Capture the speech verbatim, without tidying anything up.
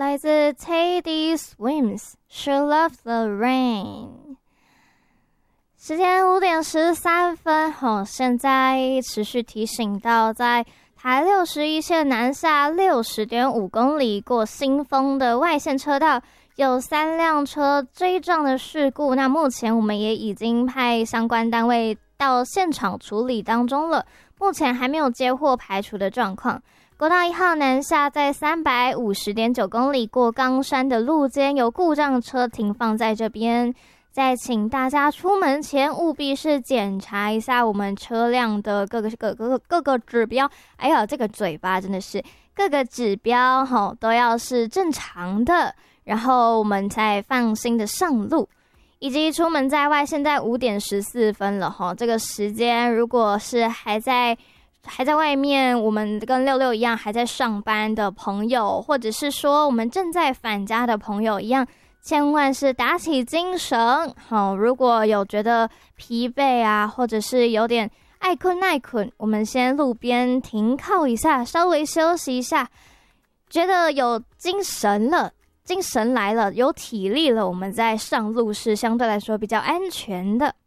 来自 Teddy Swims She Loves the Rain。 时间五点十三分、哦、现在持续提醒到在台六十一线南下 六十点五 公里过新丰的外线车道有三辆车追撞的事故，那目前我们也已经派相关单位到现场处理当中了，目前还没有接获排除的状况。国道一号南下在 三百五十点九 公里过冈山的路肩有故障车停放在这边，再请大家出门前务必是检查一下我们车辆的各个各个各个指标，哎呀这个嘴巴真的是各个指标、哦、都要是正常的，然后我们才放心的上路。以及出门在外，现在五点十四分了齁，这个时间如果是还在还在外面，我们跟六六一样还在上班的朋友，或者是说我们正在返家的朋友一样，千万是打起精神齁，如果有觉得疲惫啊，或者是有点爱困爱困，我们先路边停靠一下，稍微休息一下，觉得有精神了，精神来了，有体力了，我们再上路是相对来说比较安全的。